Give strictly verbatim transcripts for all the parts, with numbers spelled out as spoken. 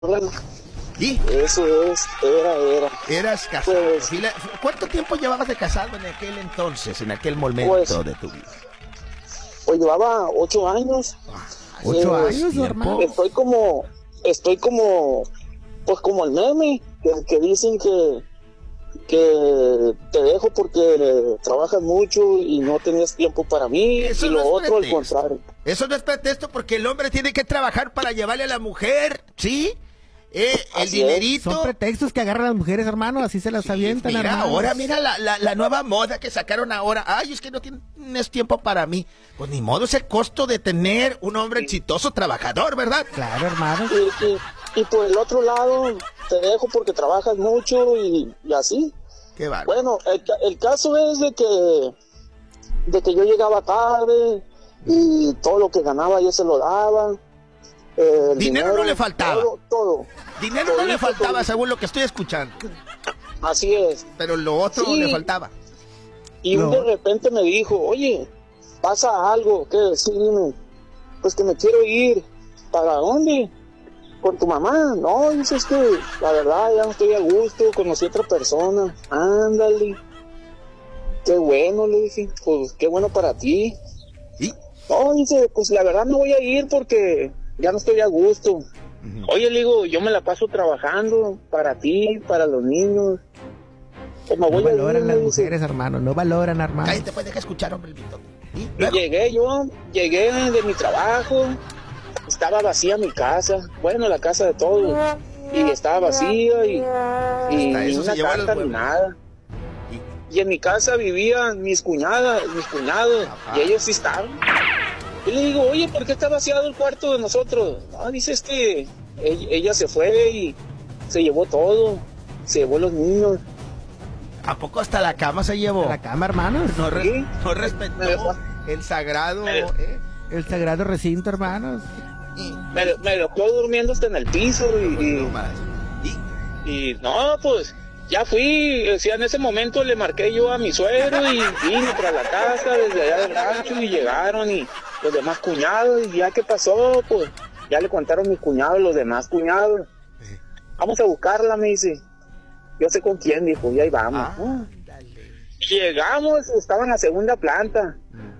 Bueno, ¿Y? eso es, era, era. Eras casado. Pues- ¿Y la- ¿Cuánto tiempo llevabas de casado en aquel entonces, en aquel momento Pues- de tu vida? Pues llevaba ocho años. ¿Ocho Eh, años, tiempo. hermano? Estoy como, estoy como, pues como el meme, que, que dicen que, que te dejo porque trabajas mucho y no tenías tiempo para mí, Eso y no lo es otro al pretexto. contrario. Eso no es pretexto porque el hombre tiene que trabajar para llevarle a la mujer, ¿sí? Eh, el Así es. dinerito. Son pretextos que agarran las mujeres, hermano, así se las avientan, Mira, hermano. ahora mira la, la, la nueva moda que sacaron ahora. Ay, es que no tienes tiempo para mí. Pues ni modo, es el costo de tener un hombre exitoso trabajador, ¿verdad? Claro, hermano. Y, y, y por el otro lado, te dejo porque trabajas mucho y, y así. Qué bárbaro. Bueno, el, ca- el caso es de que, de que yo llegaba tarde y todo lo que ganaba yo se lo daba. Eh, el Dinero no le faltaba. Todo, todo. Dinero no le Todito, faltaba, todito. según lo que estoy escuchando. Así es. Pero lo otro Sí. le faltaba. Y No. un de repente me dijo, oye, pasa algo, ¿qué? Sí, dime. Pues que me quiero ir. ¿Para dónde? Con tu mamá. No, dices que la verdad ya no estoy a gusto, conocí a otra persona. Ándale. Qué bueno, le dije. Pues qué bueno para ti. ¿Y? No, dice, pues la verdad no voy a ir porque ya no estoy a gusto. Oye, le digo, yo me la paso trabajando para ti, para los niños. Pues me No voy a ir, valoran me las dice. mujeres, hermano, no valoran, hermano. Cállate, pues deja escuchar, hombre, el Vito. ¿Y? Y Luego. llegué yo, llegué de mi trabajo, estaba vacía mi casa, bueno, la casa de todos, y estaba vacía y, y Hasta ni eso se una llevó a los carta ni huevos. nada. Y en mi casa vivían mis cuñadas, mis cuñados, Ajá. y ellos sí estaban. Y le digo, oye, ¿por qué está vaciado el cuarto de nosotros? Ah, dice, es que ella, ella se fue y se llevó todo, se llevó los niños. ¿A poco hasta la cama se llevó? A la cama, hermano. No, re- Sí. no respetó Me dejó. el sagrado. Me dejó. ¿eh? El sagrado recinto, hermanos. Me, me dejó durmiendo hasta en el piso y... y No más. ¿Y? Y no, pues ya fui, o sea, en ese momento le marqué yo a mi suegro y vine para la casa desde allá del rancho y llegaron y los demás cuñados y ya qué pasó, pues ya le contaron mis cuñados, los demás cuñados. Vamos a buscarla, me dice. Yo sé con quién, dijo, y ahí vamos. ¿no? Llegamos, estaba en la segunda planta.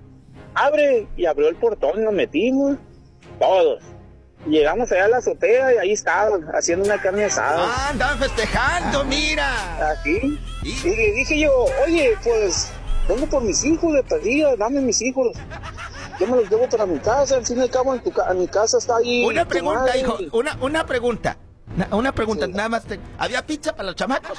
Abre, y abrió el portón, nos metimos, todos. Llegamos allá a la azotea y ahí estaban, haciendo una carne asada. Ah, andaban festejando, mira. Aquí. ¿Y? Y le dije yo, oye, pues, vengo por mis hijos de perdida, dame mis hijos. Yo me los llevo para mi casa, al fin y al cabo en, tu ca- en mi casa está ahí. Una tu pregunta, madre. hijo, una, una pregunta. Una, una pregunta, Sí. nada más. te- ¿Había pizza para los chamacos?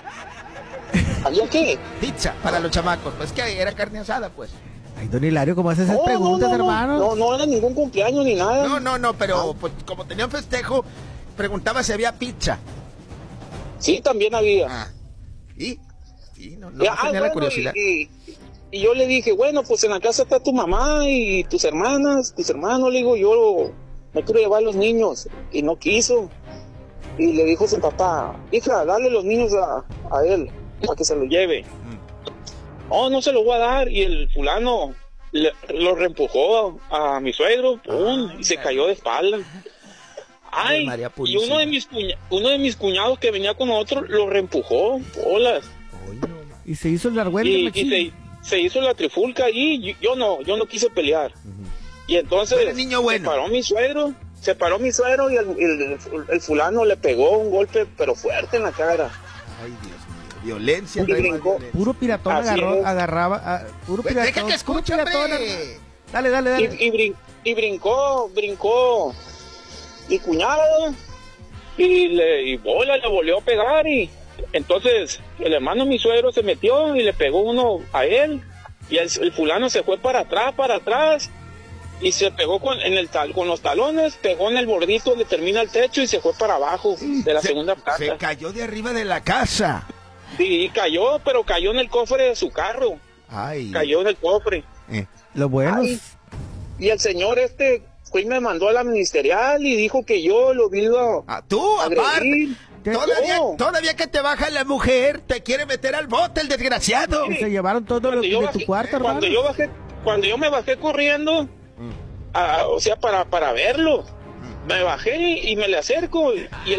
¿Había qué? Pizza para los chamacos. Pues que era carne asada, pues. Ay, don Hilario, ¿cómo haces esas No, preguntas, no, no, hermano? No, no era ningún cumpleaños ni nada. No, no, no, pero Ah. pues, como tenían festejo, preguntaba si había pizza. Sí, también había. Ah. ¿Y? Sí, no, no Y, ah, tenía la bueno, curiosidad. Y, y- y yo le dije, bueno, pues en la casa está tu mamá y tus hermanas, tus hermanos. Le digo, yo me quiero llevar a los niños. Y no quiso. Y le dijo su papá, hija, dale los niños a, a él, para que se los lleve. Oh, no se los voy a dar. Y el fulano le- lo reempujó a, a mi suegro, pum, y se cayó de espalda. Ay, María y Purísima. uno de mis cuña- uno de mis cuñados que venía con nosotros lo reempujó, bolas. Ay, no, ma- Y se hizo el argüente, Y, y machín. se, se hizo la trifulca y yo, yo no, yo no quise pelear. Y entonces Era niño bueno. se paró mi suegro, se paró mi suegro y el, el- el fulano le pegó un golpe pero fuerte en la cara. Ay, Dios mío. Violencia. Y trae más brincó. violencia. Puro piratón Así agarró, es. agarraba, ah, puro Pues, piratón. deja que puro escuche, piratón, hombre. hermano. Dale, dale, Y, dale. y, brin- y brincó, brincó mi cuñado y le y bola le volvió a pegar y entonces el hermano de mi suegro se metió y le pegó uno a él y el, el fulano se fue para atrás, para atrás y se pegó con, en el tal, con los talones, pegó en el bordito donde termina el techo y se fue para abajo de la Se- segunda Se planta. cayó de arriba de la casa. Sí, cayó, pero cayó en el cofre de su carro, Ay. cayó en el cofre. Eh. Lo bueno. Ay, y el señor este fue y me mandó a la ministerial y dijo que yo lo vi a Ah, tú, aparte. agredir. Todavía, No. todavía que te baja la mujer, te quiere meter al bote el desgraciado. Y se llevaron todo lo Cuando de yo tu bajé- cuarto, hermano. cuando yo bajé, cuando yo me bajé corriendo, a- o sea, para, para verlo, me bajé y me le acerco y él